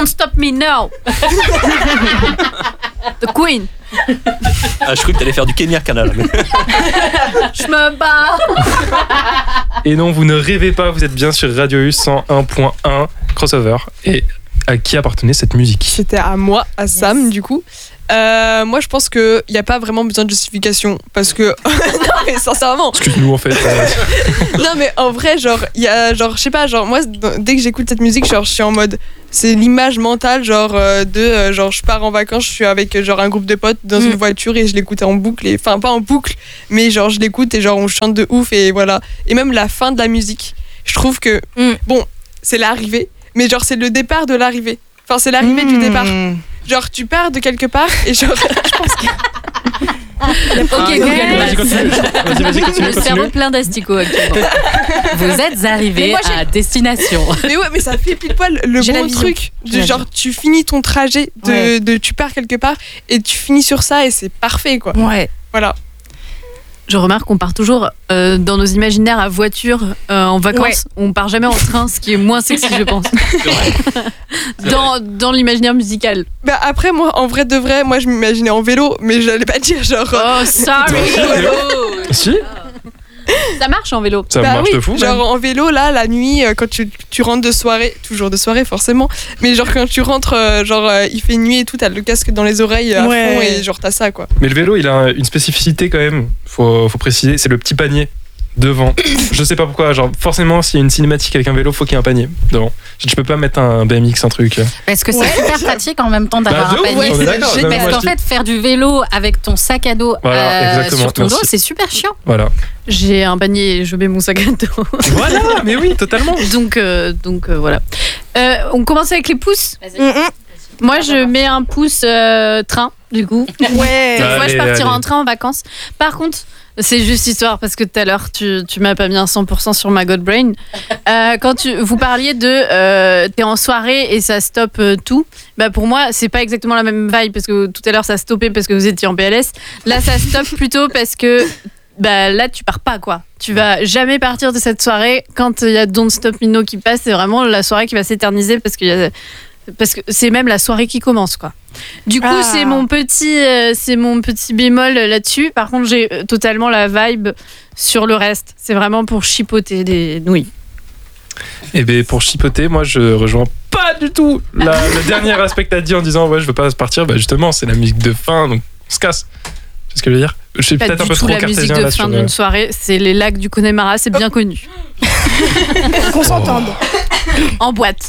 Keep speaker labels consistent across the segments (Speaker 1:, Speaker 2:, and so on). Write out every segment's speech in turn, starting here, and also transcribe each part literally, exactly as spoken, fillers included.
Speaker 1: Don't Stop Me Now. The Queen.
Speaker 2: Ah, je croyais que t'allais faire du Kenya Canal. Mais...
Speaker 1: Je me bats.
Speaker 3: Et non, vous ne rêvez pas, vous êtes bien sur Radio U cent un point un Crossover. Et à qui appartenait cette musique ?
Speaker 4: C'était à moi, à Sam, yes. Du coup. Euh, moi, je pense qu'il n'y a pas vraiment besoin de justification. Parce que. Non, mais sincèrement.
Speaker 3: Excuse-nous, en fait.
Speaker 4: Non, mais en vrai, genre, il y a. Genre, je sais pas, genre, moi, dès que j'écoute cette musique, genre, je suis en mode. C'est l'image mentale, genre, euh, de. Euh, genre, je pars en vacances, je suis avec, genre, un groupe de potes dans mm. une voiture et je l'écoute en boucle. Et, enfin, pas en boucle, mais genre, je l'écoute et, genre, on chante de ouf et voilà. Et même la fin de la musique, je trouve que. Mm. Bon, c'est l'arrivée, mais genre, c'est le départ de l'arrivée. Enfin, c'est l'arrivée mm. du départ. Genre, tu pars de quelque part et genre, je pense que.
Speaker 1: Ah, ok,
Speaker 3: okay. Vas-y, continue. Vas-y, vas-y, continue.
Speaker 1: Le cerveau plein d'asticots actuellement. Vous êtes arrivés moi, à destination.
Speaker 4: Mais ouais, mais ça fait pile poil le j'ai bon truc. De, genre, tu finis ton trajet, de, ouais. de, tu pars quelque part et tu finis sur ça et c'est parfait, quoi.
Speaker 1: Ouais.
Speaker 4: Voilà.
Speaker 1: Je remarque qu'on part toujours euh, dans nos imaginaires à voiture euh, en vacances. Ouais. On part jamais en train, ce qui est moins sexy, je pense.
Speaker 2: C'est vrai. C'est
Speaker 1: dans,
Speaker 2: vrai.
Speaker 1: dans l'imaginaire musical.
Speaker 4: Bah après, moi, en vrai de vrai, moi, je m'imaginais en vélo, mais j'allais pas dire genre.
Speaker 1: Oh, sorry.
Speaker 3: Si.
Speaker 1: Ça marche en vélo.
Speaker 3: Ça
Speaker 4: bah
Speaker 3: marche
Speaker 4: oui,
Speaker 3: de fou.
Speaker 4: Genre
Speaker 3: même.
Speaker 4: En vélo, là, la nuit, quand tu, tu rentres de soirée, toujours de soirée forcément, mais genre quand tu rentres, genre il fait nuit et tout, t'as le casque dans les oreilles à ouais. fond et genre t'as ça, quoi.
Speaker 3: Mais le vélo, il a une spécificité quand même, faut, faut préciser, c'est le petit panier devant. Je sais pas pourquoi, genre forcément s'il y a une cinématique avec un vélo, faut qu'il y ait un panier devant. Tu peux pas mettre un B M X, un truc.
Speaker 5: Parce que c'est ouais. super pratique en même temps d'avoir bah, un panier.
Speaker 3: Ouais, c'est
Speaker 5: c'est parce qu'en fait, faire du vélo avec ton sac à dos
Speaker 3: voilà,
Speaker 5: euh, sur ton Merci. dos, c'est super chiant.
Speaker 3: Voilà.
Speaker 1: J'ai un panier et je mets mon sac à dos.
Speaker 3: Voilà, mais oui, totalement.
Speaker 1: Donc, euh, donc euh, voilà. Euh, on commence avec les pouces.
Speaker 5: Vas-y. Mm-hmm.
Speaker 1: Moi, je mets un pouce euh, train, du coup.
Speaker 4: Ouais.
Speaker 1: Donc, moi, je partirai en train en vacances. Par contre, c'est juste histoire parce que tout à l'heure, tu, tu m'as pas mis un cent pour cent sur ma God Brain. Euh, quand tu, vous parliez de euh, t'es en soirée et ça stoppe euh, tout, bah pour moi, c'est pas exactement la même vibe parce que tout à l'heure, ça stoppait parce que vous étiez en P L S. Là, ça stoppe plutôt parce que bah, là, tu pars pas, quoi. Tu vas jamais partir de cette soirée. Quand il y a Don't Stop Me Now qui passe, c'est vraiment la soirée qui va s'éterniser parce qu'il y a. Parce que c'est même la soirée qui commence, quoi. Du coup, ah. c'est mon petit, euh, c'est mon petit bémol là-dessus. Par contre, j'ai totalement la vibe sur le reste. C'est vraiment pour chipoter des nouilles.
Speaker 3: Et bien, pour chipoter, moi, je rejoins pas du tout la, le dernier aspect que t'as dit en disant ouais, je veux pas partir. Bah justement, c'est la musique de fin, donc on se casse. C'est ce que je veux dire. Je suis
Speaker 1: pas
Speaker 3: peut-être un peu trop cartésien là. La musique de fin
Speaker 1: d'une le... soirée, c'est les lacs du Connemara, c'est bien connu.
Speaker 4: Qu'on s'entende.
Speaker 1: En boîte.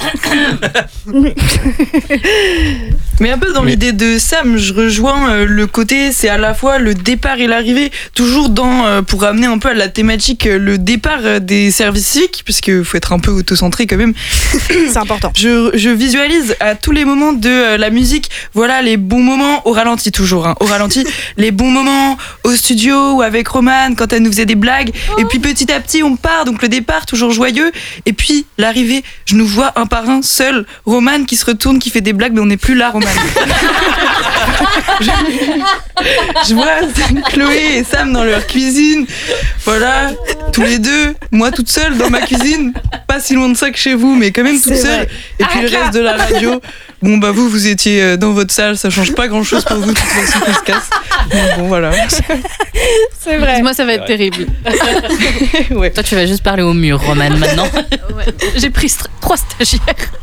Speaker 6: Mais un peu dans Mais... l'idée de Sam, je rejoins euh, le côté, c'est à la fois le départ et l'arrivée, toujours dans, euh, pour amener un peu à la thématique, euh, le départ euh, des services civiques, puisqu'il faut être un peu autocentré quand même.
Speaker 4: C'est important.
Speaker 6: Je, je visualise à tous les moments de euh, la musique, voilà les bons moments, au ralenti toujours, hein, au ralenti, les bons moments au studio ou avec Romane quand elle nous faisait des blagues, oh. Et puis petit à petit on part, donc le départ toujours joyeux, et puis l'arrivée, je nous vois un par un seul, Romane qui se retourne, qui fait des blagues, mais on n'est plus là, Romane. je, je vois Chloé et Sam dans leur cuisine, voilà, tous les deux, moi toute seule dans ma cuisine, pas si loin de ça que chez vous, mais quand même toute seule, et puis le reste de la radio, bon bah vous, vous étiez dans votre salle, ça change pas grand chose pour vous, de toute façon qu'on se casse, donc bon voilà.
Speaker 1: C'est vrai. Moi ça va être terrible.
Speaker 5: Ouais. Toi tu vas juste parler au mur, Romane, maintenant.
Speaker 1: Ouais. J'ai pris st- trois stagiaires.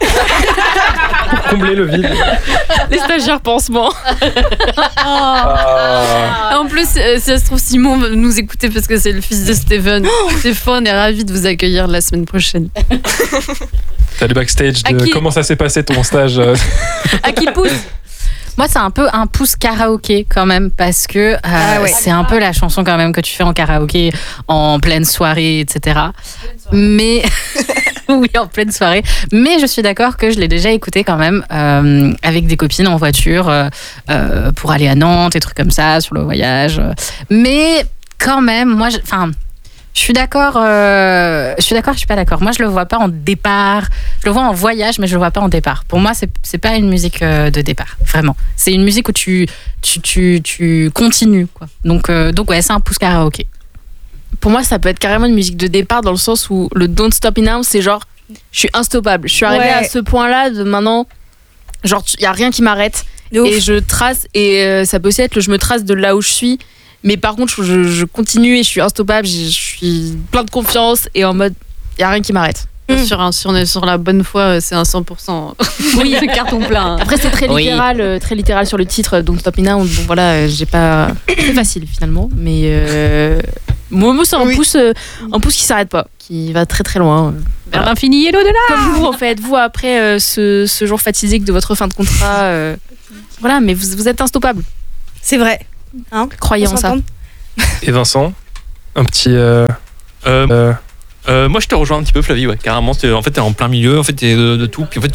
Speaker 3: Pour combler le vide.
Speaker 1: Les stagiaires pansement. Oh.
Speaker 3: Ah.
Speaker 1: En plus, si ça se trouve, Simon va nous écouter parce que c'est le fils de Steven. Oh. Stéphane est ravi de vous accueillir la semaine prochaine.
Speaker 3: T'as le backstage de qui... comment ça s'est passé ton stage.
Speaker 1: À qui pousse?
Speaker 5: Moi, c'est un peu un pouce karaoké quand même, parce que euh, ah ouais. c'est un peu la chanson quand même que tu fais en karaoké en pleine soirée, et cetera. Mais oui, en pleine soirée. Mais je suis d'accord que je l'ai déjà écouté quand même euh, avec des copines en voiture euh, euh, pour aller à Nantes, des trucs comme ça, sur le voyage. Mais quand même, moi, enfin. Je suis d'accord, euh, je suis d'accord, je suis pas d'accord. Moi, je le vois pas en départ. Je le vois en voyage, mais je le vois pas en départ. Pour moi, c'est c'est pas une musique euh, de départ, vraiment. C'est une musique où tu tu tu tu continues, quoi. Donc euh, donc ouais, c'est un pouce karaoké.
Speaker 7: Pour moi, ça peut être carrément une musique de départ dans le sens où le Don't Stop Me Now, c'est genre, je suis instoppable. Je suis arrivée ouais. à ce point-là de maintenant. Genre, il y a rien qui m'arrête.
Speaker 8: De ouf.
Speaker 7: Et je trace, et euh, ça peut aussi être le je me trace de là où je suis. Mais par contre, je, je continue et je suis instoppable, je, je suis plein de confiance et en mode, il n'y a rien qui m'arrête.
Speaker 1: Mm. Sur un, si on est sur la bonne foi, c'est un cent pour cent.
Speaker 7: Oui,
Speaker 1: carton plein.
Speaker 7: Après, c'est très
Speaker 2: Oui.
Speaker 7: littéral, euh, très littéral sur le titre. Donc, Stop Me Now, bon voilà, euh, j'ai pas. C'est facile finalement. Mais euh... moi, moi, c'est un,
Speaker 4: Oui.
Speaker 7: pouce, euh, un pouce qui s'arrête pas, qui va très très loin.
Speaker 1: Vers l'infini et l'au-delà.
Speaker 7: Comme vous, en fait, vous, après euh, ce, ce jour fatidique de votre fin de contrat, euh, voilà, mais vous, vous êtes instoppable.
Speaker 8: C'est vrai. Hein
Speaker 7: Croyez
Speaker 8: On
Speaker 7: en ça.
Speaker 8: s'entend.
Speaker 3: Et Vincent, un petit. euh,
Speaker 2: Euh,
Speaker 3: euh,
Speaker 2: euh, moi, je te rejoins un petit peu, Flavie, ouais, carrément. c'est- En fait, t'es en plein milieu, en fait, t'es de, de tout. Puis en fait,